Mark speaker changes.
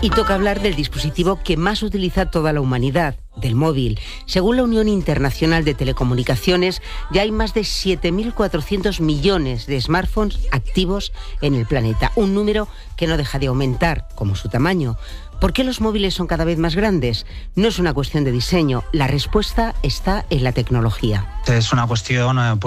Speaker 1: Y toca hablar del dispositivo que más utiliza toda la humanidad, del móvil. Según la Unión Internacional de Telecomunicaciones, ya hay más de 7.400 millones de smartphones activos en el planeta, un número que no deja de aumentar, como su tamaño. ¿Por qué los móviles son cada vez más grandes? No es una cuestión de diseño, la respuesta está en la tecnología.
Speaker 2: Es una cuestión